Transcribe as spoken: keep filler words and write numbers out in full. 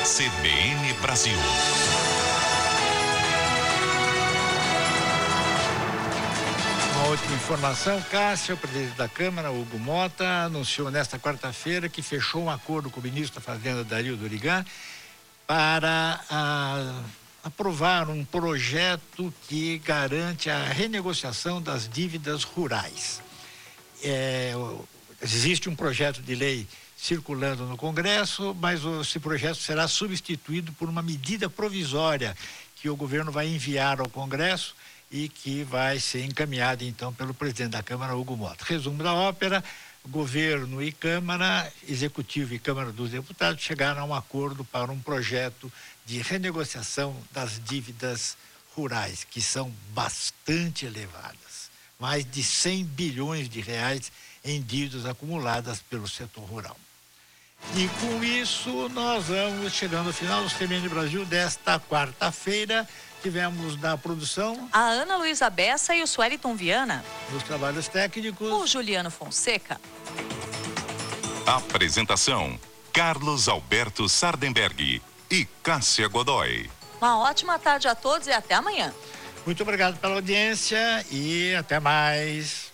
C B N Brasil. Uma última informação, Cássio, o presidente da Câmara, Hugo Mota, anunciou nesta quarta-feira que fechou um acordo com o ministro da Fazenda, Dario Dorigan, para a, aprovar um projeto que garante a renegociação das dívidas rurais. É, existe um projeto de lei circulando no Congresso, mas esse projeto será substituído por uma medida provisória que o governo vai enviar ao Congresso e que vai ser encaminhada então pelo presidente da Câmara, Hugo Mota. Resumo da ópera: governo e Câmara, Executivo e Câmara dos Deputados chegaram a um acordo para um projeto de renegociação das dívidas rurais, que são bastante elevadas. Mais de cem bilhões de reais em dívidas acumuladas pelo setor rural. E com isso nós vamos chegando ao final do C B N Brasil desta quarta-feira. Tivemos na produção a Ana Luísa Bessa e o Sueliton Viana. Nos trabalhos técnicos, o Juliano Fonseca. Apresentação: Carlos Alberto Sardenberg e Cássia Godoy. Uma ótima tarde a todos e até amanhã. Muito obrigado pela audiência e até mais.